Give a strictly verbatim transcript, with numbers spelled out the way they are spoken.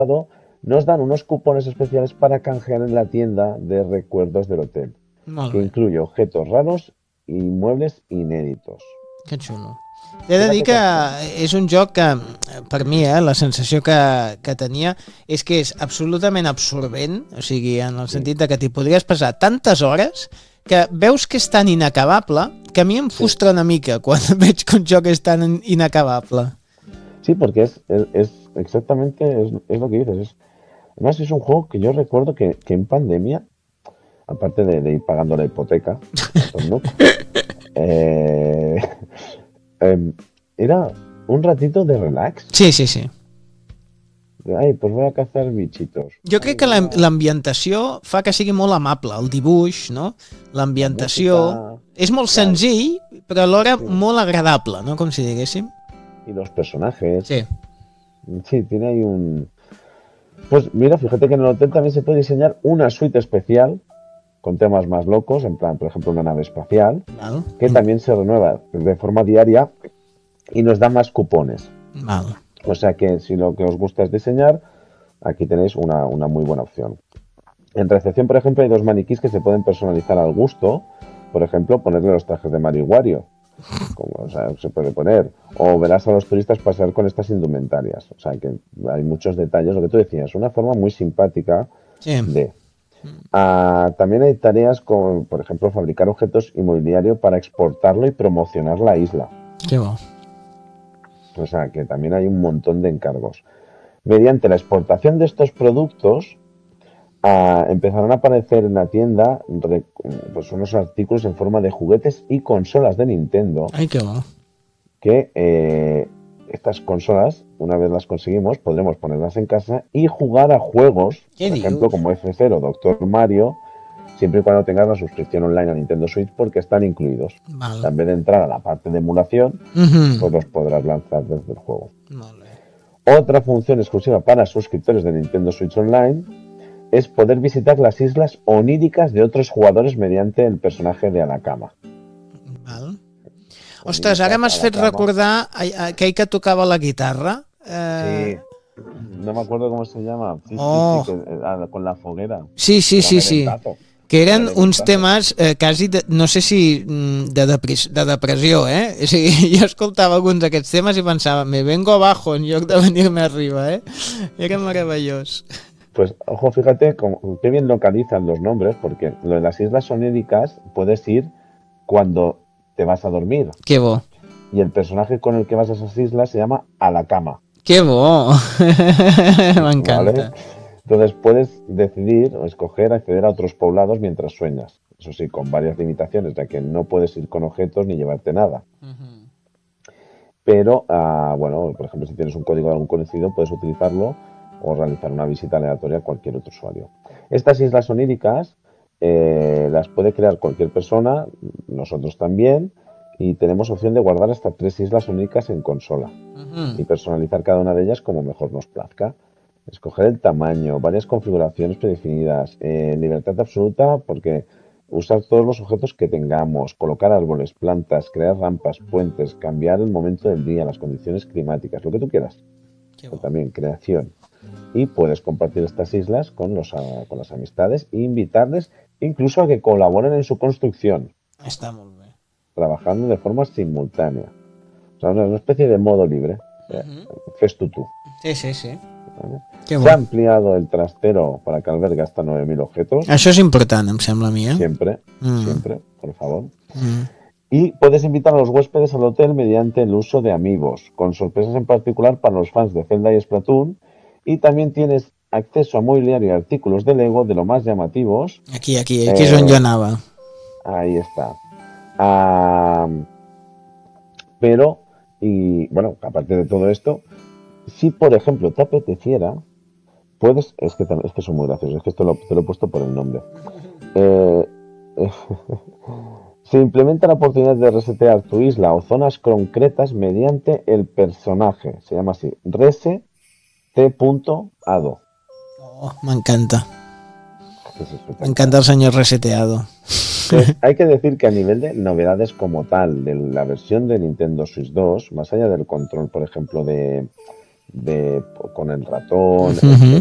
nos dan unos cupones especiales para canjear en la tienda de recuerdos del hotel, Molt que bé. incluye objetos raros y muebles inéditos. Que xulo. He de dir Fíjate que que... és un joc que, per mi, eh, la sensació que, que tenia és que és absolutament absorbent, o sigui, en el sentit de que t'hi podries passar tantes hores que veus que és tan inacabable que a mi em frustra una mica quan veig que un joc és tan inacabable. Sí, porque es, es, es exactamente es, es lo que dices. Es, además, es un juego que yo recuerdo que, que en pandemia, aparte de, de ir pagando la hipoteca, a Tom Nook, eh, eh, era un ratito de relax. Sí, sí, sí. Ai, pues voy a cazar bichitos. Jo Ai, crec que voy a... l'ambientació fa que sigui molt amable, el dibuix, no? L'ambientació és molt la... senzill, però alhora sí. molt agradable, no? Com si diguéssim. Y los personajes. Sí. Sí, tiene ahí un... Pues mira, fíjate que en el hotel también se puede diseñar una suite especial con temas más locos, en plan, por ejemplo, una nave espacial, Val. que también se renueva de forma diaria y nos da más cupones. Val. O sea que si lo que os gusta es diseñar, aquí tenéis una, una muy buena opción. En recepción, por ejemplo, hay dos maniquís que se pueden personalizar al gusto. Por ejemplo, ponerle los trajes de Mario y Wario. Como, o sea, se puede poner. O verás a los turistas pasear con estas indumentarias. O sea que hay muchos detalles. Lo que tú decías, una forma muy simpática sí. de... Uh, también hay tareas como, por ejemplo, fabricar objetos inmobiliarios para exportarlo y promocionar la isla. Qué bueno. O sea que también hay un montón de encargos. Mediante la exportación de estos productos, uh, empezarán a aparecer en la tienda pues unos artículos en forma de juguetes y consolas de Nintendo. Ay, qué bueno. Que eh, estas consolas, una vez las conseguimos, podremos ponerlas en casa y jugar a juegos, por dios? ejemplo, como F cero, Doctor Mario, siempre y cuando tengas la suscripción online a Nintendo Switch, porque están incluidos. Vale. En vez de entrar a la parte de emulación, uh-huh. pues los podrás lanzar desde el juego. Vale. Otra función exclusiva para suscriptores de Nintendo Switch Online es poder visitar las islas oníricas de otros jugadores mediante el personaje de Anakama. Vale. Ostres, ara m'has fet recordar aquell que tocava la guitarra. Eh... Sí, no me acuerdo cómo se llama. Sí, oh. sí, sí, que, ah, con la foguera. Sí, sí, sí, sí. Que eren uns temes eh, quasi, de, no sé si de, depres, de depressió, eh? O sigui, jo escoltava alguns d'aquests temes i pensava, me vengo abajo en lloc de venir-me arriba, eh? Era meravellós. Pues, ojo, fíjate cómo, qué bien localizan los nombres, porque lo de las islas oníricas puedes ir cuando te vas a dormir. Qué bo. Y el personaje con el que vas a esas islas se llama Alakama. Qué bo. Me encanta. ¿Vale? Entonces puedes decidir o escoger acceder a otros poblados mientras sueñas. Eso sí, con varias limitaciones, ya que no puedes ir con objetos ni llevarte nada. Uh-huh. Pero, uh, bueno, por ejemplo, si tienes un código de algún conocido, puedes utilizarlo o realizar una visita aleatoria a cualquier otro usuario. Estas islas oníricas eh, las puede crear cualquier persona, nosotros también, y tenemos opción de guardar hasta tres islas oníricas en consola uh-huh. y personalizar cada una de ellas como mejor nos plazca. Escoger el tamaño, varias configuraciones predefinidas, eh, libertad absoluta porque usar todos los objetos que tengamos, colocar árboles, plantas, crear rampas, puentes, cambiar el momento del día, las condiciones climáticas, lo que tú quieras. Pero también creación. Y puedes compartir estas islas con, los, uh, con las amistades e invitarles incluso a que colaboren en su construcción. Está muy bien. Trabajando de forma simultánea. O sea, una especie de modo libre. Uh-huh. Fes tú tú. Sí, sí, sí. ¿Vale? Se bueno. ha ampliado el trastero para que albergue hasta nueve mil objetos. Això és important, em sembla a mi, eh? Siempre, mm. siempre, por favor. Mm. Y puedes invitar a los huéspedes al hotel mediante el uso de amigos, con sorpresas en particular para los fans de Zelda y Splatoon. Y también tienes acceso a mobiliario y artículos de Lego de lo más llamativos. Aquí, aquí, aquí eh, és on jo anava. Ahí está. Ah, pero, y bueno, aparte de todo esto, si por ejemplo te apeteciera, puedes, es que, es que son muy graciosos, es que esto lo, te lo he puesto por el nombre. Eh, eh, se implementa la oportunidad de resetear tu isla o zonas concretas mediante el personaje, se llama así, reset punto ado. Oh, me encanta. Me encanta el señor reseteado. Pues hay que decir que a nivel de novedades como tal de la versión de Nintendo Switch dos, más allá del control, por ejemplo, de, de, con el ratón, Uh-huh.